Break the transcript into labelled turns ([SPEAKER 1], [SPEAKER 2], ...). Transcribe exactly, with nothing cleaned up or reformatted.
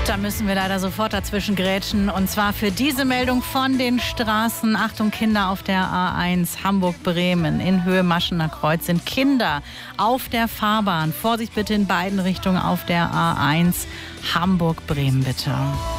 [SPEAKER 1] Da müssen wir leider sofort dazwischen grätschen. Und zwar für diese Meldung von den Straßen. Achtung, Kinder auf der A eins Hamburg-Bremen in Höhe Maschener Kreuz sind Kinder auf der Fahrbahn. Vorsicht bitte in beiden Richtungen auf der A eins Hamburg-Bremen bitte.